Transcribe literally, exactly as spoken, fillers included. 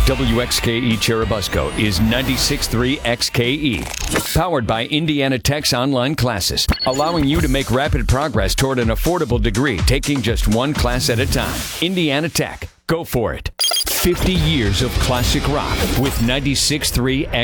W X K E Cherubusco is ninety-six point three X K E. Powered by Indiana Tech's online classes, allowing you to make rapid progress toward an affordable degree, taking just one class at a time. Indiana Tech. Go for it. fifty years of classic rock with ninety-six point three X K E.